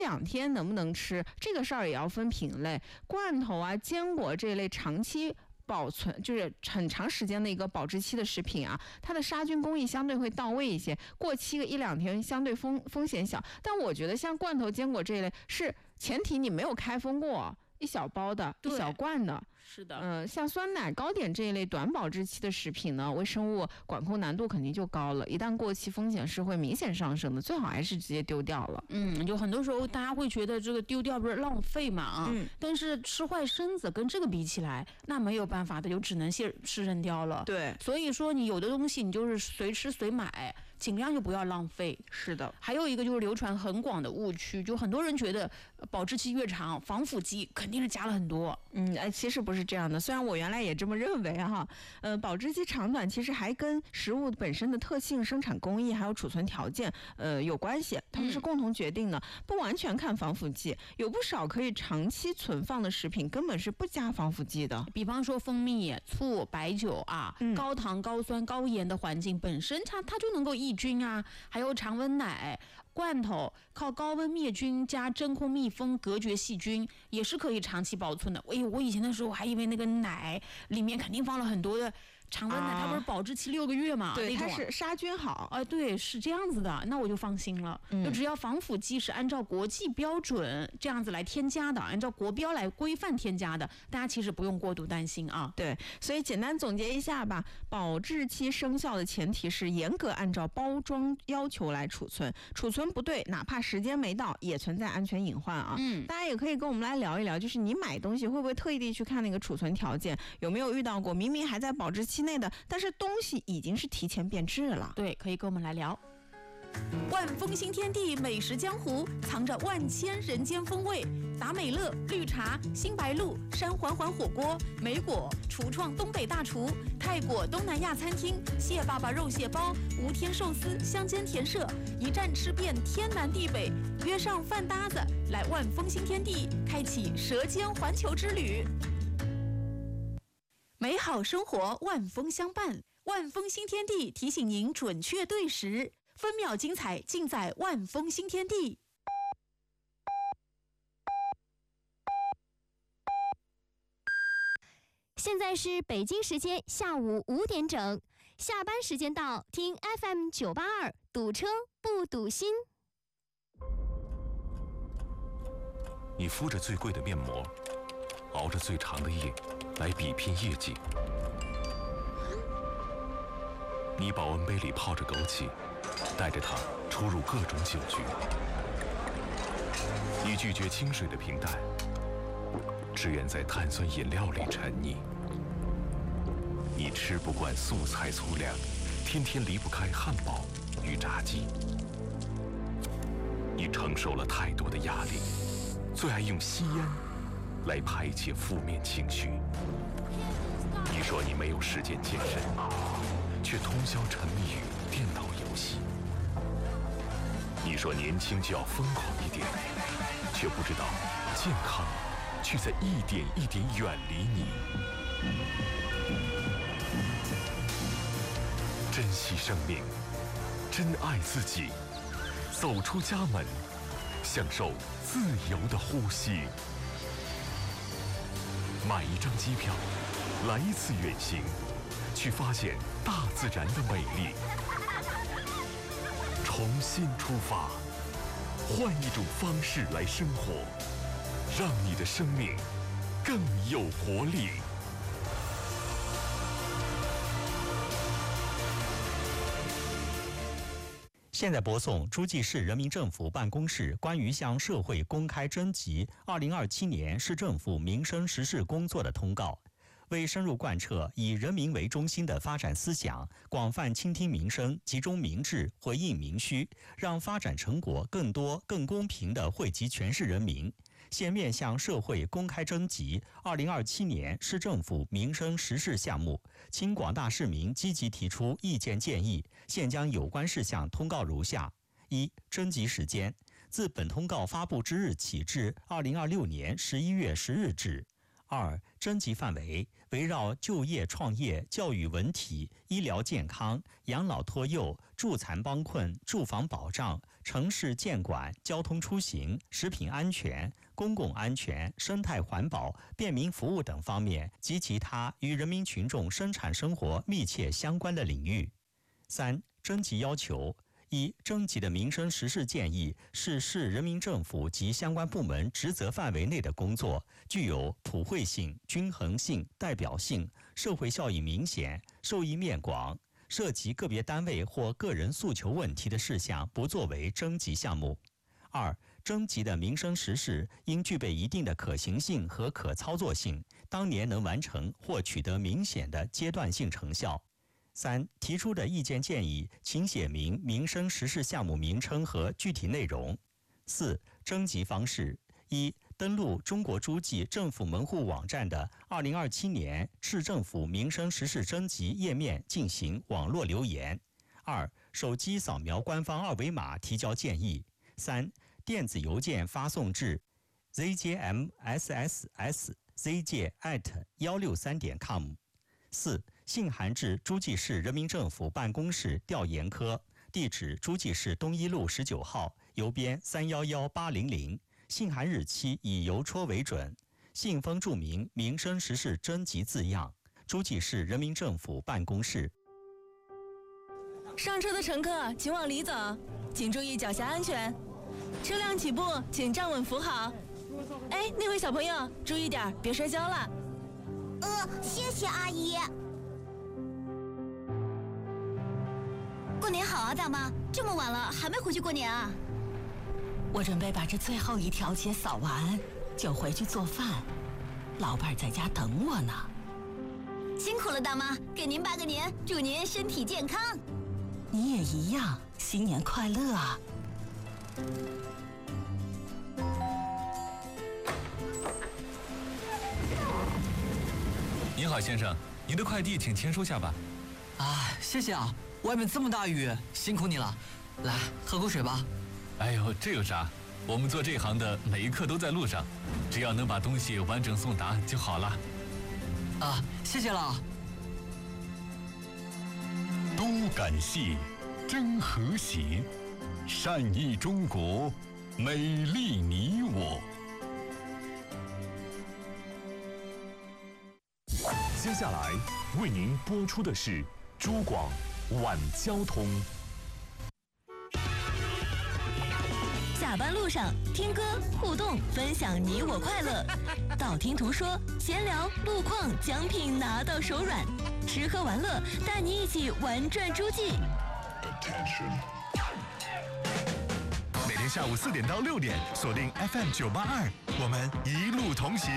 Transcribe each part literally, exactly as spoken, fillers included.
两天能不能吃，这个事儿也要分品类。罐头啊、坚果这类长期保存就是很长时间的一个保质期的食品啊，它的杀菌工艺相对会到位一些，过期个一两天相对风风险小。但我觉得像罐头、坚果这一类，是前提你没有开封过。一小包的，一小罐的， 是的， 嗯、呃，像酸奶、糕点这一类短保质期的食品呢，微生物管控难度肯定就高了，一旦过期，风险是会明显上升的，最好还是直接丢掉了。 嗯，就很多时候大家会觉得这个丢掉不是浪费嘛啊，嗯，但是吃坏身子跟这个比起来，那没有办法的，就只能是是扔掉了。 对， 所以说你有的东西你就是随吃随买。尽量就不要浪费。 是的， 还有一个就是流传很广的误区，就很多人觉得保质期越长，防腐剂肯定是加了很多。 嗯，哎，其实不是这样的。虽然我原来也这么认为哈，呃，保质期长短其实还跟食物本身的特性、生产工艺还有储存条件，呃，有关系，它们是共同决定的，嗯、不完全看防腐剂。有不少可以长期存放的食品根本是不加防腐剂的， 比方说蜂蜜、醋、白酒啊，嗯、高糖、高酸、高盐的环境本身它它就能够抑菌啊，还有常温奶、罐头靠高温灭菌加真空密封隔绝细菌，也是可以长期保存的。哎呦，我以前的时候还以为那个奶里面肯定放了很多的常温奶，啊、它不是保质期六个月嘛？ 对，它是杀菌好。 啊、呃，对，是这样子的，那我就放心了。嗯、就只要防腐剂是按照国际标准这样子来添加的，按照国标来规范添加的，大家其实不用过度担心啊。 对，所以简单总结一下吧，保质期生效的前提是严格按照包装要求来储存，储存不对，哪怕时间没到，也存在安全隐患啊。嗯，大家也可以跟我们来聊一聊，就是你买东西会不会特地去看那个储存条件，有没有遇到过明明还在保质期内的，但是东西已经是提前变质了？ 对，可以跟我们来聊。万丰新天地美食江湖，藏着万千人间风味。达美乐、绿茶、新白鹿、山环环火锅、梅果、厨创东北大厨、泰国东南亚餐厅、蟹爸爸肉蟹包、无天寿司、乡间甜社，一站吃遍天南地北。约上饭搭子，来万丰新天地，开启舌尖环球之旅。美好生活，万丰相伴。万丰新天地提醒您准确对时，分秒精彩尽在万丰新天地。 现在是北京时间下午五点整，下班时间到，听 F M 九八二，堵车不堵心。 你敷着最贵的面膜，熬着最长的夜，来比拼业绩。你保温杯里泡着枸杞，带着它出入各种酒局。你拒绝清水的平淡，只愿在碳酸饮料里沉溺。你吃不惯素菜粗粮，天天离不开汉堡与炸鸡。你承受了太多的压力，最爱用吸烟来排解负面情绪。你说你没有时间健身，却通宵沉迷于电脑游戏。你说年轻就要疯狂一点，却不知道健康却在一点一点远离你。珍惜生命，珍爱自己，走出家门，享受自由的呼吸。买一张机票，来一次远行，去发现大自然的美丽。重新出发，换一种方式来生活，让你的生命更有活力。 现在播送诸暨市人民政府办公室关于向社会公开征集二零二七年市政府民生实事工作的通告。为深入贯彻以人民为中心的发展思想，广泛倾听民生，集中民智，回应民需，让发展成果更多、更公平地惠及全市人民，现面向社会公开征集二零二七年市政府民生实事项目，请广大市民积极提出意见建议。现将有关事项通告如下：一、征集时间，自本通告发布之日起至二零二六年十一月十日止。二、征集范围围绕就业创业、教育文体、医疗健康、养老托幼、助残帮困、住房保障、 城市建管、交通出行、食品安全、公共安全、生态环保、便民服务等方面及其他与人民群众生产生活密切相关的领域。三、征集要求。一、征集的民生实事建议是市人民政府及相关部门职责范围内的工作，具有普惠性、均衡性、代表性，社会效益明显，受益面广。涉及个别单位或个人诉求问题的事项，不作为征集项目。二、征集的民生实事应具备一定的可行性和可操作性，当年能完成或取得明显的阶段性成效。三、提出的意见建议，请写明民生实事项目名称和具体内容。四、征集方式：一、登录中国诸暨政府门户网站的二零二七年市政府民生实事征集页面进行网络留言。二、手机扫描官方二维码提交建议。三、电子邮件发送至 z j m s s s z j at 一六三点 com。四、信函至诸暨市人民政府办公室调研科，地址诸暨市东一路十九号，邮编三一一八零零，信函日期以邮戳为准，信封注明民生实事征集字样，诸暨市人民政府办公室。 上车的乘客请往里走，请注意脚下安全。车辆起步请站稳扶好。哎，那位小朋友，注意点，别摔跤了。 呃，谢谢阿姨。过年好啊，大妈！这么晚了还没回去过年啊？ 我准备把这最后一条街扫完，就回去做饭。老伴儿在家等我呢。 辛苦了，大妈！给您拜个年，祝您身体健康。 你也一样，新年快乐啊！ 您好，先生，您的快递请签收下吧。 啊，谢谢啊！外面这么大雨，辛苦你了。来，喝口水吧。 哎呦，这有啥？我们做这行的每一刻都在路上，只要能把东西完整送达就好了。 啊，谢谢了。 都感谢，真和谐，善意中国，美丽你我。接下来为您播出的是珠广晚交通。 下班路上听歌互动，分享你我快乐。道听途说，闲聊路况，奖品拿到手软。吃喝玩乐，带你一起玩转诸暨。 每天下午四点到六点，锁定 F M 九八二，我们一路同行。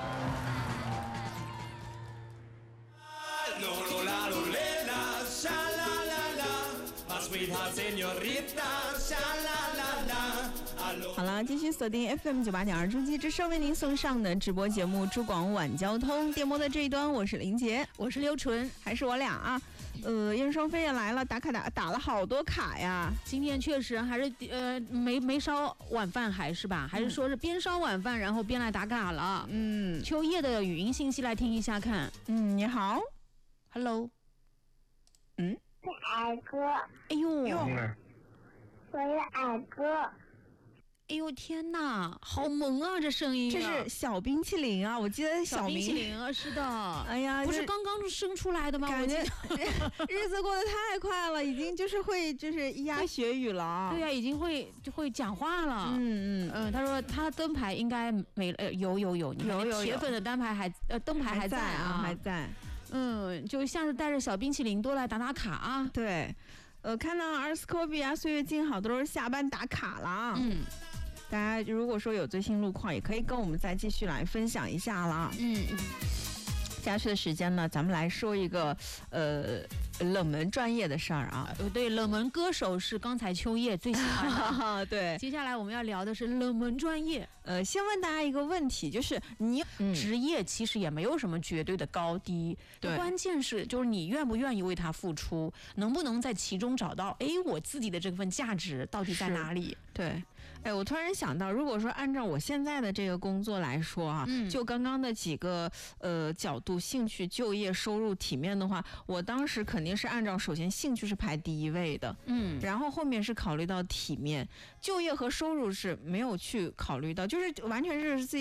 好了，继续锁定 F M 九八点二诸暨之声为您送上的直播节目《珠广晚交通》。电波的这一端，我是林杰， 我是刘纯， 还是我俩啊。呃，燕双飞也来了，打卡打打了好多卡呀。 今天确实还是呃没没烧晚饭，还是吧？还是说是边烧晚饭，然后边来打卡了。 嗯， 秋叶的语音信息来听一下看。 嗯，你好 ，Hello。 嗯， 是矮哥。 哎呦， 我是矮哥。 哎呦天哪，好萌啊！这声音、啊， 这是小冰淇淋啊！我记得小冰淇淋啊，是的。 哎呀， 不是刚刚生出来的吗？ 感觉日子过得太快了，已经就是会就是咿呀学语了。 对呀、啊，已经会就会讲话了。 嗯嗯嗯，他说他灯牌应该没呃有有有有有铁粉的灯牌还呃灯牌还在啊还在。 嗯，就下次带着小冰淇淋多来打打卡啊。 对，呃，看到阿斯科比啊、岁月静好都是下班打卡了啊。 嗯。 大家如果说有最新路况，也可以跟我们再继续来分享一下啦。 嗯， 接下去的时间呢，咱们来说一个呃冷门专业的事儿啊。 呃，对，冷门歌手是刚才秋叶最喜欢的。 对， 接下来我们要聊的是冷门专业。 呃，先问大家一个问题，就是你、 嗯、职业其实也没有什么绝对的高低， 对， 关键是就是你愿不愿意为它付出，能不能在其中找到，哎，我自己的这份价值到底在哪里？ 对。 哎，我突然想到，如果说按照我现在的这个工作来说啊， 嗯、 就刚刚的几个呃角度，兴趣、就业、收入、体面的话，我当时肯定是按照首先兴趣是排第一位的， 嗯， 然后后面是考虑到体面，就业和收入是没有去考虑到，就是完全是自己